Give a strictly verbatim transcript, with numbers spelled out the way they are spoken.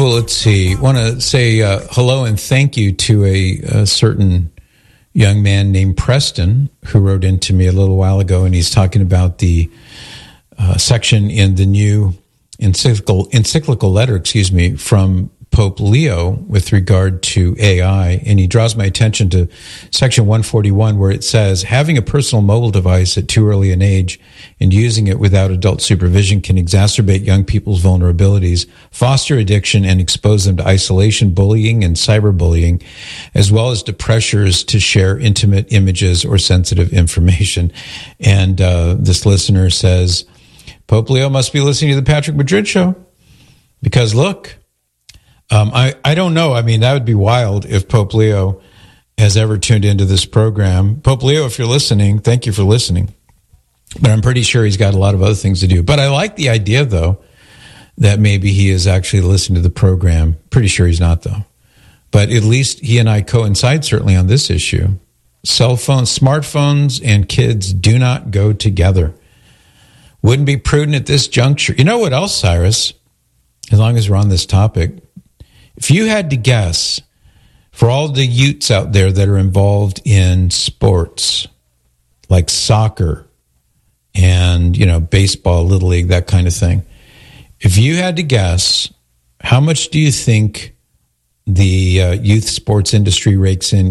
Well, let's see. I want to say uh, hello and thank you to a, a certain young man named Preston who wrote into me a little while ago, and he's talking about the uh, section in the new encyclical, encyclical letter, excuse me, from Pope Leo with regard to A I, and he draws my attention to section one forty-one, where it says, having a personal mobile device at too early an age and using it without adult supervision can exacerbate young people's vulnerabilities, foster addiction, and expose them to isolation, bullying, and cyberbullying, as well as to pressures to share intimate images or sensitive information. And uh, this listener says, Pope Leo must be listening to the Patrick Madrid Show, because look, Um, I, I don't know. I mean, that would be wild if Pope Leo has ever tuned into this program. Pope Leo, if you're listening, thank you for listening. But I'm pretty sure he's got a lot of other things to do. But I like the idea, though, that maybe he is actually listening to the program. Pretty sure he's not, though. But at least he and I coincide certainly on this issue. Cell phones, smartphones, and kids do not go together. Wouldn't be prudent at this juncture. You know what else, Cyrus? As long as we're on this topic, if you had to guess, for all the youths out there that are involved in sports, like soccer and, you know, baseball, Little League, that kind of thing, if you had to guess, how much do you think the uh, youth sports industry rakes in